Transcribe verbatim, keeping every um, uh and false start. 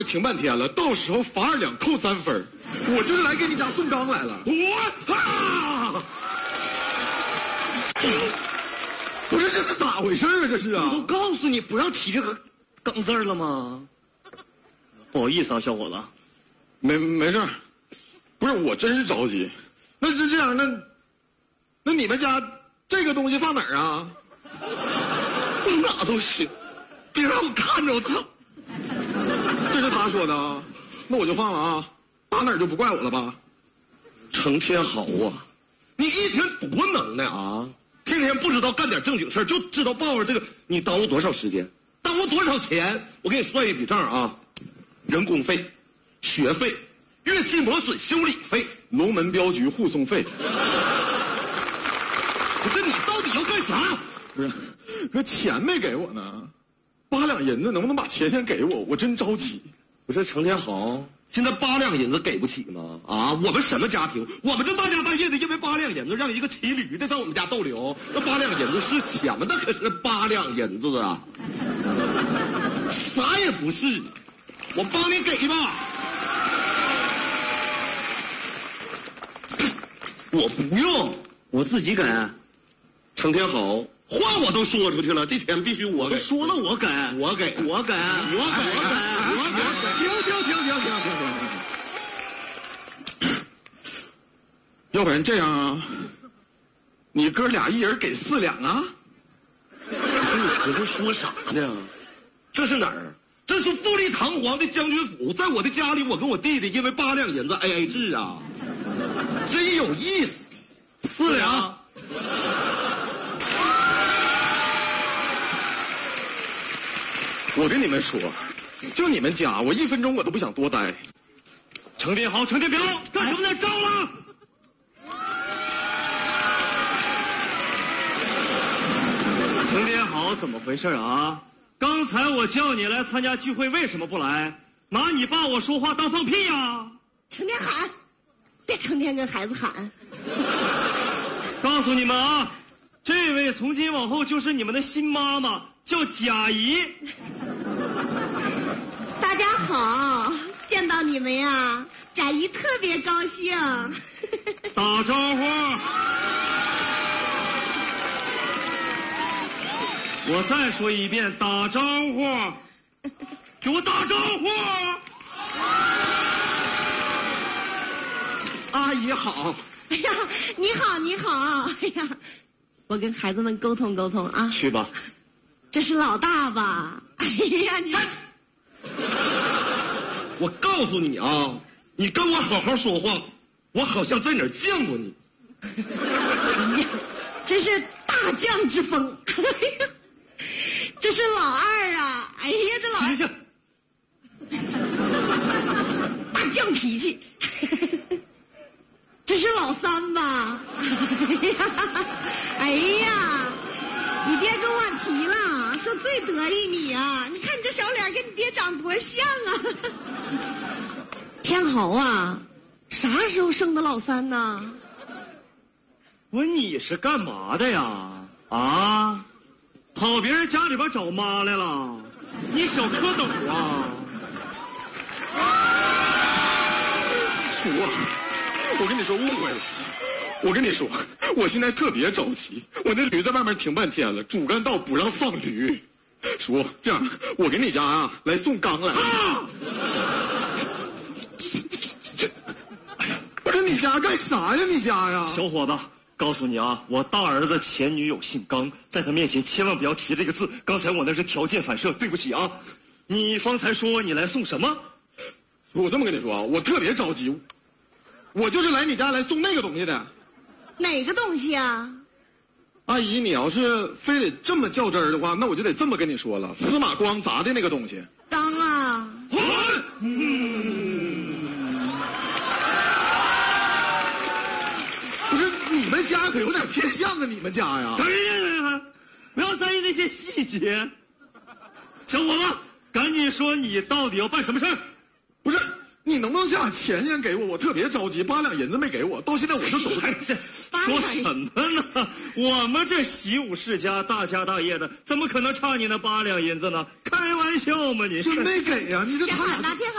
停半天了，到时候罚二两扣三分。我就是来给你家送缸来了。我啊！不是，这是咋回事啊？这是啊！ 我都告诉你不要提这个缸字了吗？不好意思啊，小伙子。 没没事，不是我真是着急。那是这样，那那你们家这个东西放哪儿啊？ 放哪都行，别让我看着他。 这是他说的啊，那我就放了啊，打哪儿就不怪我了吧？ 程天豪啊，你一天多能耐啊！天天不知道干点正经事儿，就知道抱着这个。你耽误多少时间？耽误多少钱？我给你算一笔账啊，人工费、学费、乐器磨损修理费、 龙门镖局护送费。 不是你到底要干啥？ 不是，那钱没给我呢，八两银子能不能把钱先给我？我真着急。 不是程天豪，现在八两银子给不起吗？啊，我们什么家庭？我们这大家大业的，因为八两银子让一个骑驴的在我们家逗留，那八两银子是钱吗？那可是八两银子啊，啥也不是。我帮你给吧。我不用，我自己给。程天豪，话我都说出去了，这钱必须我给。说了我给，我给，我给，我给，我给，我给。 停停停停停停停！要不然这样啊，你哥俩一人给四两啊？ 不是你这是说啥呢？这是哪儿？这是富丽堂皇的将军府，在我的家里，我跟我弟弟因为八两银子 A A 制啊，真有意思。四两。 我跟你们说，就你们家，我一分钟我都不想多待。 程天豪，程天彪，干什么呢？招了！ 程天豪，怎么回事啊？刚才我叫你来参加聚会，为什么不来？拿你爸我说话当放屁呀？ 成天喊，别成天跟孩子喊。 告诉你们啊，这位从今往后就是你们的新妈妈，叫贾姨。 大家好，见到你们呀，贾姨特别高兴。 打招呼。我再说一遍，打招呼。给我打招呼。 阿姨好。 哎呀，你好，你好。哎呀，我跟孩子们沟通沟通啊。 去吧。 这是老大吧？哎呀，你。 我告诉你啊，你跟我好好说话，我好像在哪儿见过你。 哎呀，真是大将之风。哎呀，这是老二啊！哎呀，这老二大犟脾气。这是老三吧？哎呀，你爹跟我提了，说最得意你啊！你看你这小脸跟你爹长多像啊！天豪啊，啥时候生的老三呢？ 我你是干嘛的呀？啊，跑别人家里边找妈来了？你小蝌蚪啊！ 叔啊，我跟你说误会了。我跟你说，我现在特别着急，我那驴在外面停半天了，主干道不让放驴。叔，这样我给你家啊来送缸来。啊！不是你家干啥呀？你家呀？ 小伙子，告诉你啊，我大儿子前女友姓刚，在他面前千万不要提这个字。刚才我那是条件反射，对不起啊。你方才说你来送什么？ 我这么跟你说啊，我特别着急，我就是来你家来送那个东西的。 哪个东西啊？ 阿姨，你要是非得这么较真儿的话，那我就得这么跟你说了，司马光砸的那个东西。 缸啊！ 嗯，不是你们家可有点偏向啊，你们家呀？ 哎呀，不要在意那些细节。小伙子，赶紧说你到底要办什么事儿？ 不是， 你能不能先把钱先给我？我特别着急，八两银子没给我，到现在我就走不开。 说什么呢？我们这习武世家大家大业的，怎么可能差你那八两银子呢？开玩笑吗你？ 真没给呀、啊！你这天海，拿天海。